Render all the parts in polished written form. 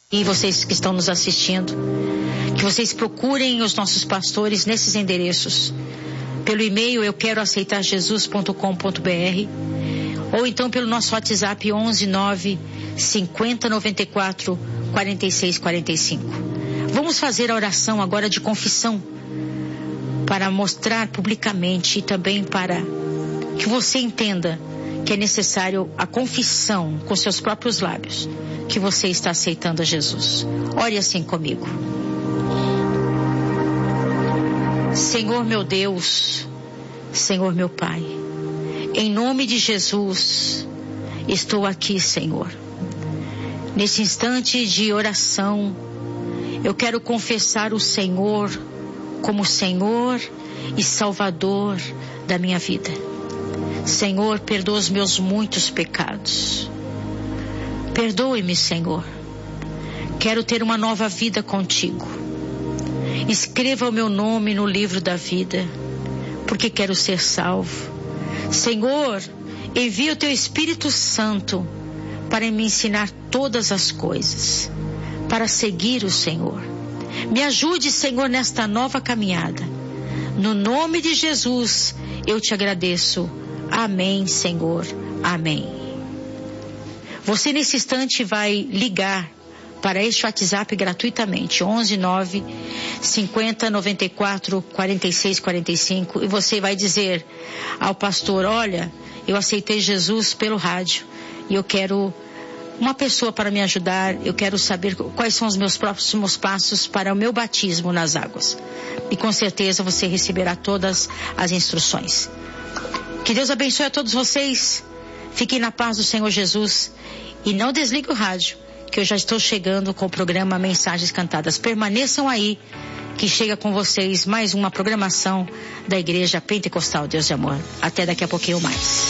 E vocês que estão nos assistindo, que vocês procurem os nossos pastores nesses endereços. Pelo e-mail euqueroaceitarjesus.com.br ou então pelo nosso WhatsApp 11 9 50 94 46 45. Vamos fazer a oração agora de confissão para mostrar publicamente e também para que você entenda que é necessário a confissão com seus próprios lábios que você está aceitando a Jesus. Ore assim comigo. Senhor meu Deus, Senhor meu Pai, em nome de Jesus, estou aqui, Senhor. Nesse instante de oração, eu quero confessar o Senhor como Senhor e Salvador da minha vida. Senhor, perdoa os meus muitos pecados. Perdoe-me, Senhor. Quero ter uma nova vida contigo. Escreva o meu nome no livro da vida, porque quero ser salvo. Senhor, envia o teu Espírito Santo para me ensinar todas as coisas, para seguir o Senhor. Me ajude, Senhor, nesta nova caminhada. No nome de Jesus, eu te agradeço. Amém, Senhor. Amém. Você nesse instante vai ligar para este WhatsApp gratuitamente, 11 9 50 94 46 45, e você vai dizer ao pastor: olha, eu aceitei Jesus pelo rádio e eu quero uma pessoa para me ajudar, eu quero saber quais são os meus próximos passos para o meu batismo nas águas. E com certeza você receberá todas as instruções. Que Deus abençoe a todos vocês. Fiquem na paz do Senhor Jesus e não desligue o rádio, que eu já estou chegando com o programa Mensagens Cantadas. Permaneçam aí, que chega com vocês mais uma programação da Igreja Pentecostal Deus de Amor. Até daqui a pouquinho mais.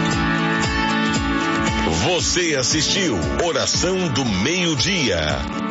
Você assistiu Oração do Meio-Dia.